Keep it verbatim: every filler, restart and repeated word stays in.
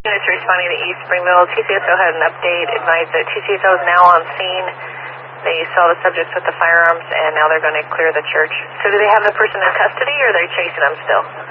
Units responding to East Springville. T C S O had an update, advised that T C S O is now on scene. They saw the subjects with the firearms, and now they're going to clear the church. So do they have the person in custody, or are they chasing them still?